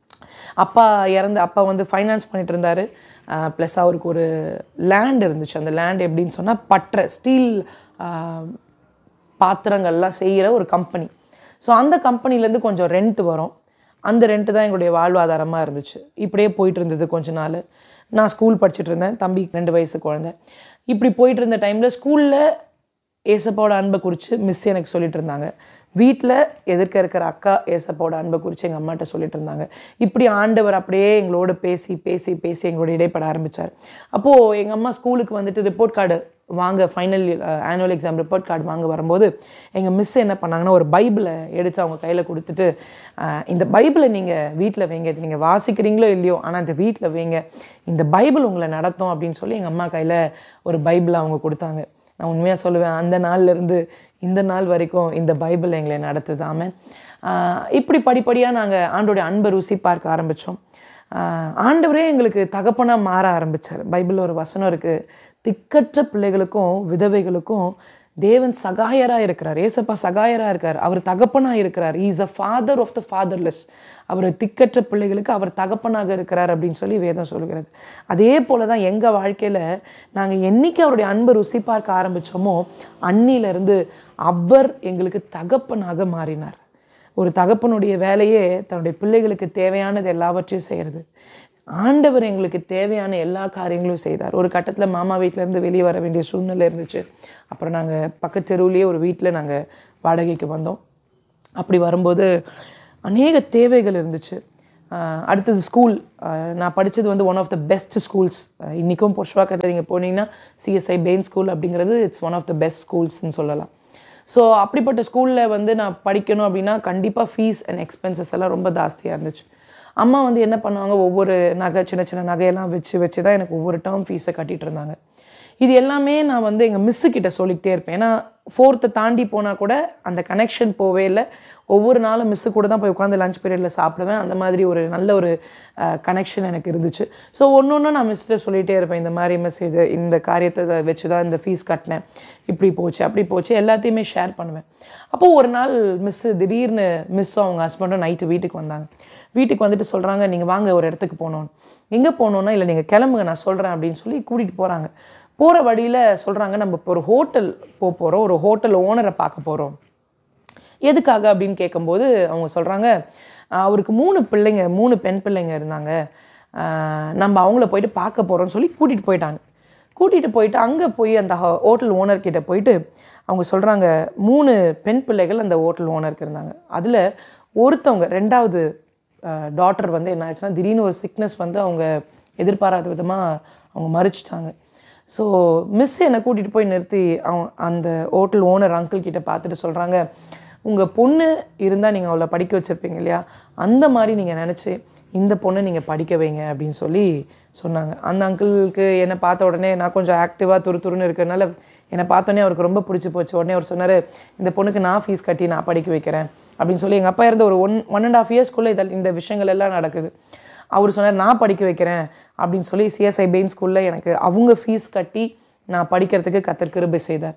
அப்பா வந்து ஃபைனான்ஸ் பண்ணிட்டு இருந்தார். ப்ளஸ் அவருக்கு ஒரு லேண்ட் இருந்துச்சு. அந்த லேண்ட் எப்படின்னு சொன்னால் ஸ்டீல் பாத்திரங்கள்லாம் செய்கிற ஒரு கம்பெனி. ஸோ அந்த கம்பெனிலேருந்து கொஞ்சம் ரெண்ட் வரும். அந்த ரெண்ட்டு தான் எங்களுடைய வாழ்வாதாரமாக இருந்துச்சு. இப்படியே போயிட்டு இருந்தது கொஞ்ச நாள். நான் ஸ்கூல் படிச்சுட்டு இருந்தேன், தம்பி 2 வயசு குழந்தை. இப்படி போயிட்டு இருந்த டைமில் ஸ்கூலில் ஏசப்பாவோட அன்பை குறித்து மிஸ் எனக்கு சொல்லிட்டு இருந்தாங்க. வீட்டில் எதிர்க்க இருக்கிற அக்கா ஏசப்பாவோட அன்பை குறித்து எங்கள் அம்மாட்ட சொல்லிட்டு இருந்தாங்க. இப்படி ஆண்டவர் அப்படியே எங்களோட பேசி எங்களோட இடைப்பட ஆரம்பித்தார். அப்போது எங்கள் அம்மா ஸ்கூலுக்கு வந்துட்டு ரிப்போர்ட் கார்டு வாங்க, final annual exam report card வாங்க வரும்போது எங்கள் மிஸ் என்ன பண்ணாங்கன்னா, ஒரு பைபிளை எடுத்து அவங்க கையில் கொடுத்துட்டு, இந்த பைபிளை நீங்கள் வீட்டில் வைங்க, இது நீங்கள் வாசிக்கிறீங்களோ இல்லையோ ஆனால் இந்த வீட்டில் வைங்க, இந்த பைபிள் உங்களை நடத்தும் அப்படின்னு சொல்லி எங்கள் அம்மா கையில் ஒரு பைபிளை அவங்க கொடுத்தாங்க. நான் உண்மையாக சொல்லுவேன், அந்த நாள்லேருந்து இந்த நாள் வரைக்கும் இந்த பைபிள் எங்களை நடத்துது. ஆமென். இப்படி படிப்படியாக நாங்கள் ஆண்டோடைய அன்பை ருசி பார்க்க ஆரம்பித்தோம். ஆண்டவரே எங்களுக்கு தகப்பனாக மாற ஆரம்பித்தார். பைபிளில் ஒரு வசனம் இருக்குது, திக்கற்ற பிள்ளைகளுக்கும் விதவைகளுக்கும் தேவன் சகாயராக இருக்கிறார். ஏசப்பா சகாயராக இருக்கார், அவர் தகப்பனாக இருக்கிறார். He is the father of the fatherless. அவர் திக்கற்ற பிள்ளைகளுக்கு அவர் தகப்பனாக இருக்கிறார் அப்படின்னு சொல்லி வேதம் சொல்கிறது. அதே போல் தான் எங்கள் வாழ்க்கையில் நாங்கள் என்றைக்கு அவருடைய அன்பை ருசி பார்க்க ஆரம்பித்தோமோ அன்னிலிருந்து அவர் எங்களுக்கு தகப்பனாக மாறினார். ஒரு தகப்பனுடைய வேலையே தன்னுடைய பிள்ளைகளுக்கு தேவையானது எல்லாவற்றையும் செய்கிறது. ஆண்டவர் எங்களுக்கு தேவையான எல்லா காரியங்களும் செய்தார். ஒரு கட்டத்தில் மாமா வீட்டிலேருந்து வெளியே வர வேண்டிய சூழ்நிலை இருந்துச்சு. அப்புறம் நாங்கள் பக்கத்து தெருவுலேயே ஒரு வீட்டில் நாங்கள் வாடகைக்கு வந்தோம். அப்படி வரும்போது அநேக தேவைகள் இருந்துச்சு. அடுத்தது ஸ்கூல். நான் படித்தது வந்து one of the best schools. இன்றைக்கும் பொர்ஷ்வாக்கத்தில் நீங்கள் போனீங்கன்னா சிஎஸ்ஐ பெயின் ஸ்கூல் அப்படிங்கிறது it's one of the best ஸ்கூல்ஸ்ன்னு சொல்லலாம். ஸோ அப்படிப்பட்ட ஸ்கூலில் வந்து நான் படிக்கணும் அப்படின்னா கண்டிப்பாக ஃபீஸ் அண்ட் எக்ஸ்பென்சஸ் எல்லாம் ரொம்ப ஜாஸ்தியாக இருந்துச்சு. அம்மா வந்து என்ன பண்ணுவாங்க, ஒவ்வொரு சின்ன சின்ன நகையெல்லாம் வச்சு தான் எனக்கு ஒவ்வொரு டேர்ம் ஃபீஸை கட்டிகிட்டு இருந்தாங்க. இது எல்லாமே நான் வந்து எங்கள் மிஸ்ஸுக்கிட்ட சொல்லிக்கிட்டே இருப்பேன். ஏன்னா 4th தாண்டி போனால் கூட அந்த கனெக்ஷன் போவே இல்லை. ஒவ்வொரு நாளும் மிஸ்ஸு கூட தான் போய் உட்காந்து லஞ்ச் பீரியடில் சாப்பிடுவேன். அந்த மாதிரி ஒரு நல்ல ஒரு கனெக்ஷன் எனக்கு இருந்துச்சு. ஸோ ஒன்று நான் மிஸ்கிட்ட சொல்லிகிட்டே இருப்பேன், இந்த மாதிரி மிஸ் இது இந்த காரியத்தை வச்சு தான் இந்த ஃபீஸ் கட்டினேன், இப்படி போச்சு அப்படி போச்சு, எல்லாத்தையுமே ஷேர் பண்ணுவேன். அப்போது ஒரு நாள் மிஸ்ஸு திடீர்னு மிஸ்ஸும் அவங்க ஹஸ்பண்டும் நைட்டு வீட்டுக்கு வந்தாங்க. வீட்டுக்கு வந்துட்டு சொல்கிறாங்க, நீங்கள் வாங்க ஒரு இடத்துக்கு போகணும். எங்கே போகணுன்னா, இல்லை நீங்கள் கிளம்புங்க நான் சொல்கிறேன் அப்படின்னு சொல்லி கூட்டிகிட்டு போகிறாங்க. போகிற வழியில் சொல்கிறாங்க, நம்ம இப்போ ஒரு ஹோட்டல் போகிறோம், ஒரு ஹோட்டல் ஓனரை பார்க்க போகிறோம். எதுக்காக அப்படின்னு கேட்கும்போது அவங்க சொல்கிறாங்க, அவருக்கு 3 பெண் பிள்ளைங்க இருந்தாங்க, நம்ம அவங்கள போயிட்டு பார்க்க போகிறோன்னு சொல்லி கூட்டிகிட்டு போயிட்டாங்க. கூட்டிகிட்டு போயிட்டு அங்கே போய் அந்த ஹோட்டல் ஓனர்கிட்ட போயிட்டு அவங்க சொல்கிறாங்க, 3 பெண் பிள்ளைகள் அந்த ஹோட்டல் ஓனருக்கு இருந்தாங்க. அதில் ஒருத்தவங்க 2வது டாட்டர் வந்து என்ன ஆச்சுன்னா, திடீர்னு ஒரு சிக்னஸ் வந்து அவங்க எதிர்பாராத விதமாக அவங்க மறிச்சிட்டாங்க. ஸோ மிஸ் என்னை கூட்டிகிட்டு போய் நிறுத்தி அந்த ஹோட்டல் ஓனர் அங்கிள் கிட்ட பார்த்துட்டு சொல்கிறாங்க, உங்கள் பொண்ணு இருந்தால் நீங்கள் அவளை படிக்க வச்சுருப்பீங்க இல்லையா, அந்த மாதிரி நீங்கள் நினச்சி இந்த பொண்ணை நீங்கள் படிக்க வைங்க அப்படின்னு சொல்லி சொன்னாங்க. அந்த அங்கிளுக்கு என்னை பார்த்த உடனே நான் கொஞ்சம் ஆக்டிவாக துருன்னு இருக்கிறதுனால என்னை பார்த்தோன்னே அவருக்கு ரொம்ப பிடிச்சி போச்சு. உடனே அவர் சொன்னார், இந்த பொண்ணுக்கு நான் ஃபீஸ் கட்டி நான் படிக்க வைக்கிறேன் அப்படின்னு சொல்லி. எங்கள் அப்பா இருந்த ஒரு 1.5 இயர்ஸ்க்குள்ளே இந்த விஷயங்கள் எல்லாம் நடக்குது. அவர் சொன்னார், நான் படிக்க வைக்கிறேன் அப்படின்னு சொல்லி CSI பெயின் ஸ்கூலில் எனக்கு அவங்க ஃபீஸ் கட்டி நான் படிக்கிறதுக்கு கர்த்தர் கிருபை செய்தார்.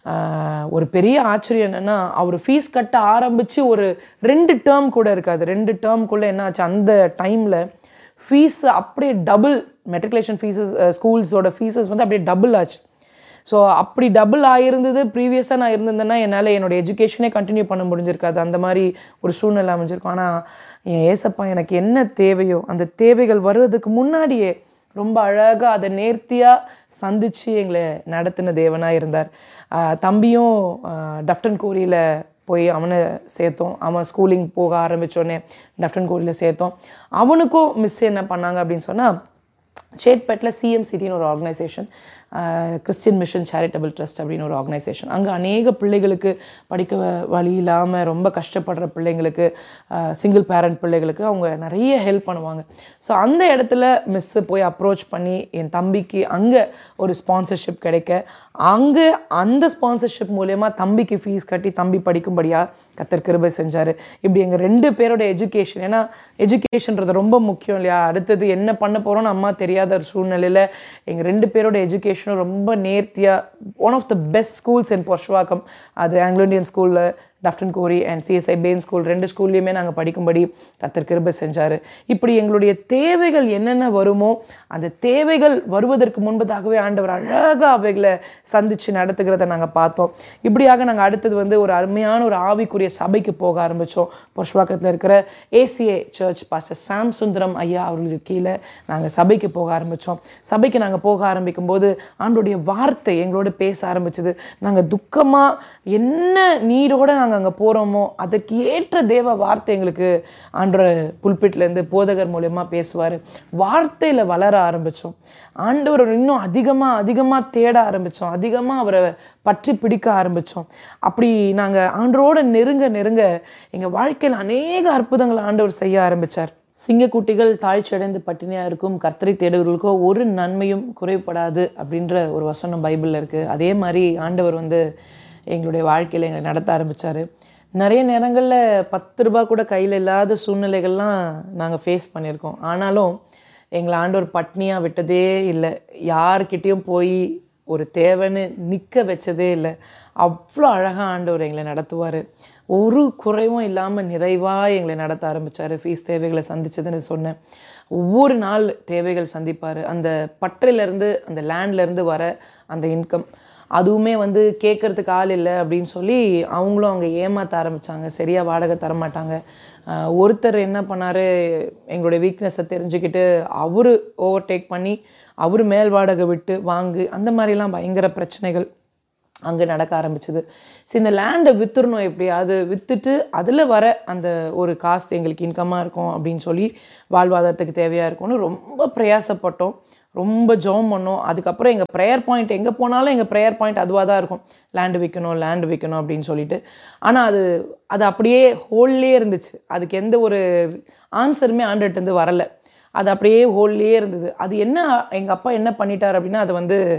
ஒரு பெரிய ஆச்சரியம் என்னென்னா, அவர் ஃபீஸ் கட்ட ஆரம்பித்து ஒரு 2 டேர்ம் கூட இருக்காது. 2 டேர்ம்குள்ளே என்ன ஆச்சு, அந்த டைமில் ஃபீஸ் அப்படியே டபுள், மெட்ரிகுலேஷன் ஃபீஸஸ் ஸ்கூல்ஸோட ஃபீஸஸ் வந்து அப்படியே டபுள் ஆச்சு. ஸோ அப்படி டபுள் ஆகிருந்தது. ப்ரீவியஸாக நான் இருந்திருந்தேன்னா என்னால் என்னோடய எஜுகேஷனே கண்டினியூ பண்ண முடிஞ்சிருக்காது. அந்த மாதிரி ஒரு சூழ்நிலை அமைஞ்சிருக்கும். ஆனால் என் ஏசப்பா எனக்கு என்ன தேவையோ அந்த தேவைகள் வருவதுக்கு முன்னாடியே ரொம்ப அழகாக அதை நேர்த்தியாக சந்தித்து எங்களை நடத்தின தேவனாக இருந்தார். தம்பியும் டஃப்டன் கோரியில் போய் அவனை சேர்த்தோம். அவன் ஸ்கூலிங் போக ஆரம்பித்தோடனே டஃப்டன் கோரியில் சேர்த்தோம். அவனுக்கும் மிஸ் என்ன பண்ணாங்க அப்படின்னு சொன்னால், சேட்பேட்டில் CMCTன்னு ஒரு organisation, Christian mission charitable trust அப்படின்னு ஒரு ஆர்கனைசேஷன். அங்கே அநேக பிள்ளைகளுக்கு படிக்க வழி இல்லாமல் ரொம்ப கஷ்டப்படுற பிள்ளைங்களுக்கு, சிங்கிள் பேரண்ட் பிள்ளைகளுக்கு அவங்க நிறைய ஹெல்ப் பண்ணுவாங்க. ஸோ அந்த இடத்துல மிஸ்ஸு போய் அப்ரோச் பண்ணி என் தம்பிக்கு அங்கே ஒரு ஸ்பான்சர்ஷிப் கிடைக்க, அங்கே அந்த ஸ்பான்சர்ஷிப் மூலயமா தம்பிக்கு ஃபீஸ் கட்டி தம்பி படிக்கும்படியாக கர்த்தர் கிருபை செஞ்சார். இப்படி எங்கள் 2 பேரோட எஜுகேஷன், ஏன்னா எஜுகேஷன்றது ரொம்ப முக்கியம் இல்லையா, அடுத்தது என்ன பண்ண போகிறோன்னு அம்மா தெரியாத ஒரு சூழ்நிலையில் எங்கள் 2 பேரோட எஜுகேஷனும் ரொம்ப நேர்த்தியாக, one of the best schools இன் பொர்ஷுவாக்கம், அது ஆங்கிலோ இந்தியன் ஸ்கூலில் டஃப்டன் கோரி அண்ட் CSI பெயின் ஸ்கூல் 2 ஸ்கூல்லையுமே நாங்கள் படிக்கும்படி கர்த்தர் கிருபை செஞ்சார். இப்படி எங்களுடைய தேவைகள் என்னென்ன வருமோ அந்த தேவைகள் வருவதற்கு முன்பதாகவே ஆண்டவர் அழகாக அவைகளை சந்தித்து நடத்துகிறத நாங்கள் பார்த்தோம். இப்படியாக நாங்கள் அடுத்தது வந்து ஒரு அருமையான ஒரு ஆவிக்குரிய சபைக்கு போக ஆரம்பித்தோம். பொர்ஷுவாக்கத்தில் இருக்கிற ACA சர்ச் பாஸ்டர் சாம் சுந்தரம் ஐயா அவர்களுக்கு கீழே நாங்கள் சபைக்கு போக ஆரம்பித்தோம். சபைக்கு நாங்கள் போக ஆரம்பிக்கும் போது ஆண்டோடைய வார்த்தை எங்களோட பேச ஆரம்பிச்சது. நாங்கள் துக்கமாக என்ன நீரோடு நாங்கள் அங்கே போகிறோமோ அதற்கு ஏற்ற தேவ வார்த்தை எங்களுக்கு ஆண்டோட புல்பிட்லேருந்து போதகர் மூலமா பேசுவார். வார்த்தையில் வளர ஆரம்பித்தோம். ஆண்டவர் இன்னும் அதிகமாக தேட ஆரம்பித்தோம். அதிகமாக அவரை பற்றி பிடிக்க ஆரம்பித்தோம். அப்படி நாங்கள் ஆண்டவரோட நெருங்க எங்கள் வாழ்க்கையில் அநேக அற்புதங்களை ஆண்டவர் செய்ய ஆரம்பித்தார். சிங்கக்குட்டிகள் தாழ்ச்சியடைந்து பட்டினியாக இருக்கும், கர்த்தரை தேடுவர்களுக்கோ ஒரு நன்மையும் குறைபடாது அப்படின்ற ஒரு வசனம் பைபிளில் இருக்குது. அதே மாதிரி ஆண்டவர் வந்து எங்களுடைய வாழ்க்கையில் எங்களை நடத்த ஆரம்பித்தார். நிறைய நேரங்களில் 10 ரூபா கூட கையில் இல்லாத சூழ்நிலைகள்லாம் நாங்கள் ஃபேஸ் பண்ணியிருக்கோம். ஆனாலும் எங்களை ஆண்டவர் பட்னியாக விட்டதே இல்லை. யார்கிட்டையும் போய் ஒரு தேவைன்னு நிற்க வச்சதே இல்லை. அவ்வளோ அழகாக ஆண்டவர் எங்களை நடத்துவார். ஒரு குறைவும் இல்லாமல் நிறைவாக எங்களை நடத்த ஆரம்பித்தார். ஃபீஸ் தேவைகளை சந்தித்ததுன்னு சொன்னேன். ஒவ்வொரு நாள் தேவைகள் சந்திப்பார். அந்த பற்றிலேருந்து அந்த லேண்ட்லேருந்து வர அந்த இன்கம், அதுவுமே வந்து கேட்குறதுக்கு ஆள் இல்லை அப்படின்னு சொல்லி அவங்களும் அவங்க ஏமாற்ற ஆரம்பித்தாங்க. சரியாக வாடகை தரமாட்டாங்க. ஒருத்தர் என்ன பண்ணார், எங்களுடைய வீக்னஸை தெரிஞ்சுக்கிட்டு அவர் ஓவர்டேக் பண்ணி அவர் மேல் வாடகை விட்டு வாங்கு, அந்த மாதிரிலாம் பயங்கர பிரச்சனைகள் அங்கே நடக்க ஆரம்பிச்சுது. சரி, இந்த லேண்டை விற்றுறணும், எப்படியாவது விற்றுட்டு அதில் வர அந்த ஒரு காசு எங்களுக்கு இன்கமாக இருக்கும் அப்படின்னு சொல்லி வாழ்வாதாரத்துக்கு தேவையாக இருக்கும்னு ரொம்ப பிரயாசப்பட்டோம். ரொம்ப ஜெபம் பண்ணோம். அதுக்கப்புறம் எங்கள் ப்ரேயர் பாயிண்ட் எங்கே போனாலும் எங்கள் ப்ரேயர் பாயிண்ட் அதுவாக தான் இருக்கும், லேண்டு விற்கணும் அப்படின்னு சொல்லிட்டு. ஆனால் அது அப்படியே ஹோல்லே இருந்துச்சு. அதுக்கு எந்த ஒரு ஆன்சருமே ஆண்டர்கிட்டேருந்து வரலை. அது அப்படியே ஹோல்லே இருந்தது. அது என்ன, எங்கள் அப்பா என்ன பண்ணிட்டார் அப்படின்னா, அதை வந்து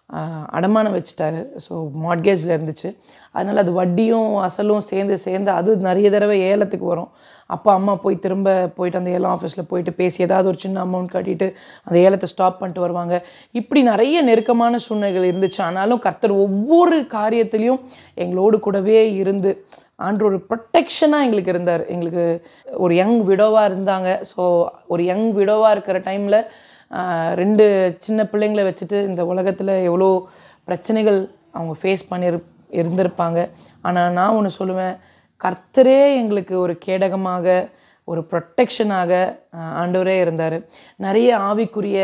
அடமானம் வச்சுட்டாரு. ஸோ மார்ட்கேஜில் இருந்துச்சு. அதனால் அது வட்டியும் அசலும் சேர்ந்து அது நிறைய தடவை ஏலத்துக்கு வரும். அப்போ அம்மா திரும்ப போயிட்டு அந்த ஏலம் ஆஃபீஸில் போயிட்டு பேசி ஏதாவது ஒரு சின்ன அமௌண்ட் கட்டிட்டு அந்த ஏலத்தை ஸ்டாப் பண்ணிட்டு வருவாங்க. இப்படி நிறைய நெருக்கமான சூழ்நிலைகள் இருந்துச்சு. ஆனாலும் கர்த்தர் ஒவ்வொரு காரியத்திலையும் எங்களோடு கூடவே இருந்து ஆண்டவர் ஒரு ப்ரொட்டெக்ஷனாக எங்களுக்கு இருந்தார். எங்களுக்கு ஒரு யங் விடோவாக இருந்தாங்க. ஸோ ஒரு யங் விடோவாக இருக்கிற டைமில் 2 சின்ன பிள்ளைங்களை வச்சுட்டு இந்த உலகத்தில் எவ்வளோ பிரச்சனைகள் அவங்க ஃபேஸ் இருந்திருப்பாங்க. ஆனால் நான் ஒன்று சொல்லுவேன், கர்த்தரே எங்களுக்கு ஒரு கேடகமாக ஒரு ப்ரொட்டெக்ஷனாக ஆண்டவரே இருந்தார். நிறைய ஆவிக்குரிய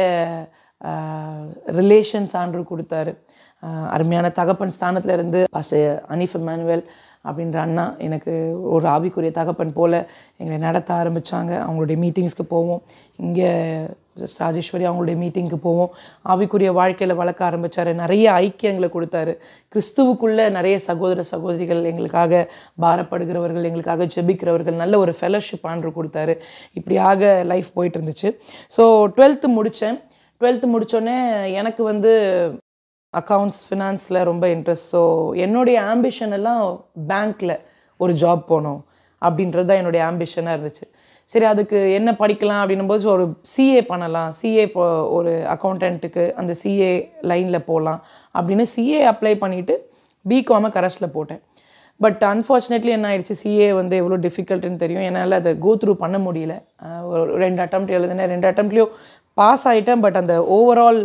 ரிலேஷன்ஸ் ஆண்டவர் கொடுத்தாரு. அருமையான தகப்பன் ஸ்தானத்தில் இருந்து பாஸ்டர் அனீஃப் எம்மானுவேல் அப்படின்ற அண்ணா எனக்கு ஒரு ஆவிக்குரிய தகப்பன் போல் எங்களை நடத்த ஆரம்பித்தாங்க. அவங்களுடைய மீட்டிங்ஸ்க்கு போவோம். இங்கே ராஜேஸ்வரி அவங்களுடைய மீட்டிங்க்கு போவோம். ஆவிக்குரிய வாழ்க்கையில் வளர்க்க ஆரம்பித்தார். நிறைய ஐக்கியங்களை கொடுத்தாரு. கிறிஸ்துவுக்குள்ளே நிறைய சகோதர சகோதரிகள் எங்களுக்காக பாரப்படுகிறவர்கள், எங்களுக்காக ஜெபிக்கிறவர்கள், நல்ல ஒரு ஃபெலோஷிப் ஆண்டவர் கொடுத்தாரு. இப்படியாக லைஃப் போயிட்டு இருந்துச்சு. ஸோ 12th முடித்தேன். 12th முடித்தோடனே எனக்கு அக்கௌண்ட்ஸ் ஃபினான்ஸில் ரொம்ப இன்ட்ரெஸ்ட். ஸோ என்னுடைய ஆம்பிஷன் எல்லாம் பேங்க்கில் ஒரு ஜாப் போகணும் அப்படின்றது தான் என்னுடைய ஆம்பிஷனாக இருந்துச்சு. சரி, அதுக்கு என்ன படிக்கலாம் அப்படின்னும்போது ஒரு சிஏ பண்ணலாம், சிஏ ஒரு அக்கௌண்டண்ட்டுக்கு அந்த சிஏ லைனில் போகலாம் அப்படின்னு சிஏ அப்ளை பண்ணிவிட்டு பிகாமை கரஸ்டில் போட்டேன். பட் அன்ஃபார்ச்சுனேட்லி என்ன ஆயிடுச்சு, சிஏ எவ்வளோ டிஃபிகல்ட்டுன்னு தெரியும். என்னால் அதை கோ த்ரூ பண்ண முடியல. ஒரு 2 அட்டெம்ப்ட் எழுதினேன். 2 அட்டெம்ப்ட்லேயும் பாஸ் ஆகிட்டேன். பட் அந்த ஓவரால்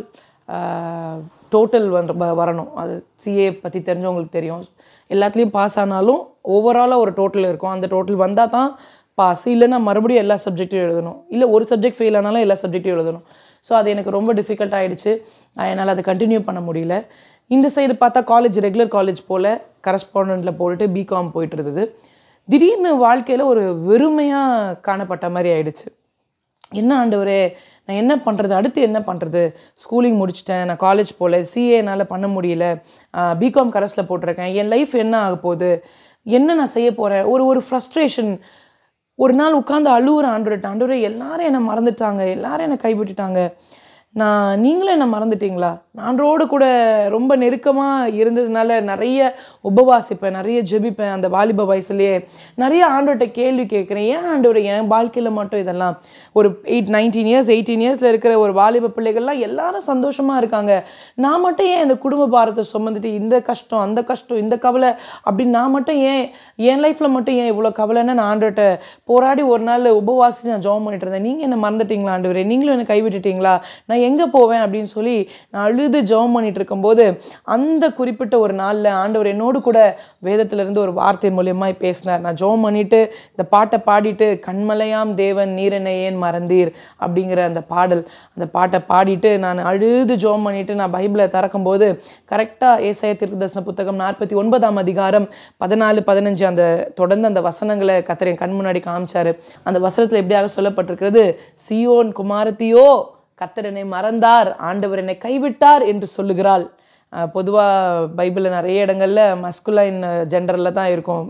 டோட்டல் வரணும். அது சிஏ பற்றி தெரிஞ்சவங்களுக்கு தெரியும். எல்லாத்துலேயும் பாஸ் ஆனாலும் ஓவராலாக ஒரு டோட்டல் இருக்கும். அந்த டோட்டல் வந்தால் தான் பாஸ். இல்லைன்னா மறுபடியும் எல்லா சப்ஜெக்ட்டும் எழுதணும். இல்லை ஒரு சப்ஜெக்ட் ஃபெயில் ஆனாலும் எல்லா சப்ஜெக்ட்டும் எழுதணும். ஸோ அது எனக்கு ரொம்ப டிஃபிகல்ட் ஆகிடுச்சு. என்னால் அதை கண்டினியூ பண்ண முடியல. இந்த சைடு பார்த்தா ரெகுலர் காலேஜ் போல் கரஸ்பாண்டண்ட்டில் போட்டுட்டு பிகாம் போயிட்டு இருந்தது. திடீர்னு வாழ்க்கையில் ஒரு வெறுமையாக காணப்பட்ட மாதிரி ஆயிடுச்சு. என்ன ஆண்டவரே, நான் என்ன பண்ணுறது, அடுத்து என்ன பண்ணுறது? ஸ்கூலிங் முடிச்சிட்டேன், நான் காலேஜ் போகல, சிஏ என்னால் பண்ண முடியல, பிகாம் கரஸில் போட்டிருக்கேன், என் லைஃப் என்ன ஆக போகுது, என்ன நான் செய்ய போகிறேன்? ஒரு ஃப்ரஸ்ட்ரேஷன். ஒரு நாள் உட்காந்து அழுவுறேன் ஆண்டவரே, எல்லாரும் என்னை மறந்துட்டாங்க, எல்லாரும் என்னை கைவிட்டுட்டாங்க, நீங்களும் என்ன மறந்துட்டீங்களா? ஆண்டவரோடு கூட ரொம்ப நெருக்கமாக இருந்ததுனால நிறைய உபவாசிப்பேன், நிறைய ஜெபிப்பேன். அந்த வாலிப வயசுலேயே நிறைய ஆண்டவர்கிட்ட கேள்வி கேட்குறேன். ஏன் ஆண்டவர் என் வாழ்க்கையில் மட்டும் இதெல்லாம்? ஒரு 19 இயர்ஸ் 18 இயர்ஸில் இருக்கிற ஒரு வாலிப பிள்ளைகள்லாம் எல்லாரும் சந்தோஷமாக இருக்காங்க. நான் மட்டும் ஏன் இந்த குடும்ப பாரத்தை சுமந்துட்டு இந்த கஷ்டம் அந்த கஷ்டம் இந்த கவலை அப்படின்னு நான் மட்டும் ஏன் என் லைஃப்பில் மட்டும் ஏன் இவ்வளோ கவலைன்னு நான் ஆண்டவர்கிட்ட போராடி ஒரு நாள் உபவாசி நான் ஜெபம் பண்ணிட்டு இருந்தேன். நீங்கள் என்ன மறந்துட்டீங்களா ஆண்டவரே? நீங்களும் என்னை கைவிட்டுட்டீங்களா? நான் எங்கே போவேன் அப்படின்னு சொல்லி நான் அழுது ஜெபம் பண்ணிட்டு இருக்கும்போது அந்த குறிப்பிட்ட ஒரு நாளில் ஆண்டவர் என்னோடு கூட வேதத்திலிருந்து ஒரு வார்த்தை மூலியமாக பேசினார். நான் ஜெபம் பண்ணிட்டு இந்த பாட்டை பாடிட்டு, கண்மலையாம் தேவன் நீரென்னை ஏன் மறந்தீர் அப்படிங்கிற அந்த பாட்டை பாடிட்டு நான் அழுது ஜெபம் பண்ணிட்டு நான் பைபிளை திறக்கும்போது கரெக்டாக ஏசாயா தீர்க்கதரிசன புத்தகம் 49ஆம் அதிகாரம் 14, 15 அந்த தொடர்ந்து அந்த வசனங்களை கர்த்தர் என் கண் முன்னாடி காமிச்சாரு. அந்த வசனத்தில் எப்படியாக சொல்லப்பட்டிருக்கிறது, சீயோன் குமாரத்தியோ, கர்த்தர் என்னை மறந்தார், ஆண்டவர் என்னை கைவிட்டார் என்று சொல்லுகிறாள். பொதுவாக பைபிளில் நிறைய இடங்களில் மஸ்குலைன் ஜெண்டரில் தான் இருக்கும்,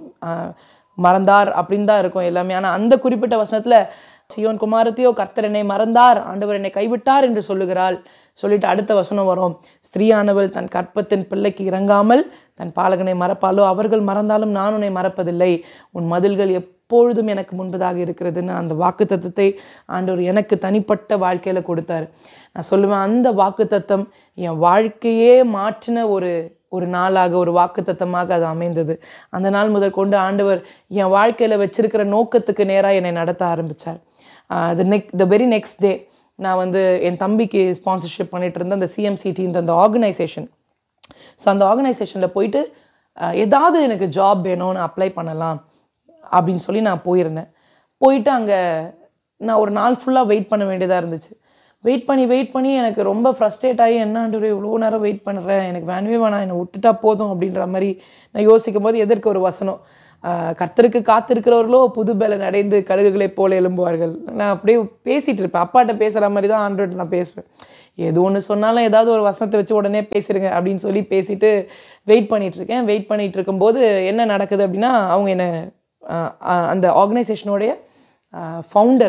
மறந்தார் அப்படின்னு தான் இருக்கும் எல்லாமே. ஆனால் அந்த குறிப்பிட்ட வசனத்தில் சீயோன் குமாரத்தியோ, கர்த்தர் என்னை மறந்தார், ஆண்டவர் என்னை கைவிட்டார் என்று சொல்லுகிறாள். சொல்லிட்டு அடுத்த வசனம் வரும், ஸ்திரீயானவள் தன் கற்பத்தின் பிள்ளைக்கு இறங்காமல் தன் பாலகனை மறப்பாலோ? அவர்கள் மறந்தாலும் நான் உன்னை மறப்பதில்லை, உன் மதில்கள் எப்பொழுதும் எனக்கு முன்பதாக இருக்கிறதுன்னு அந்த வாக்குத்தத்தத்தை ஆண்டவர் எனக்கு தனிப்பட்ட வாழ்க்கையில் கொடுத்தாரு. நான் சொல்லுவேன், அந்த வாக்குத்தத்தம் என் வாழ்க்கையே மாற்றின ஒரு நாளாக, ஒரு வாக்குத்தத்தமாக அது அமைந்தது. அந்த நாள் முதல் கொண்டு ஆண்டவர் என் வாழ்க்கையில் வச்சிருக்கிற நோக்கத்துக்கு நேராக என்னை நடத்த ஆரம்பித்தார். த வெரி நெக்ஸ்ட் டே நான் என் தம்பிக்கு ஸ்பான்சர்ஷிப் பண்ணிட்டு இருந்தேன் அந்த சிஎம்சிடின்ற அந்த ஆர்கனைசேஷன். ஸோ அந்த ஆர்கனைசேஷனில் போயிட்டு ஏதாவது எனக்கு ஜாப் வேணும்னு அப்ளை பண்ணலாம் அப்படின்னு சொல்லி நான் போயிட்டு அங்கே நான் ஒரு நாள் ஃபுல்லாக வெயிட் பண்ண வேண்டியதாக இருந்துச்சு. வெயிட் பண்ணி எனக்கு ரொம்ப ஃப்ரஸ்ட்ரேட் ஆகி, என்ன ஆண்டவரே இவ்வளோ நேரம் வெயிட் பண்ணுறேன், எனக்கு வேணவே வேணாம், என்னை விட்டுட்டா போதும் அப்படின்ற மாதிரி நான் யோசிக்கும் போது எதற்கு ஒரு வசனம், கர்த்தருக்கு காத்திருக்கிறவர்களோ புது பலன் அடைந்து கழுகுகளைப் போல எழும்புவார்கள். நான் அப்படியே பேசிகிட்டு இருப்பேன், அப்பாட்ட பேசுகிற மாதிரி தான் ஆண்டவர்கிட்ட நான் பேசுவேன். எது ஒன்று சொன்னாலும் ஏதாவது ஒரு வசனத்தை வச்சு உடனே பேசிடுங்க அப்படின்னு சொல்லி பேசிட்டு வெயிட் பண்ணிகிட்டு இருக்கும்போது என்ன நடக்குது அப்படின்னா, அவங்க என்னை அந்த ஆர்கனைசேஷனோடைய ஃபவுண்டர்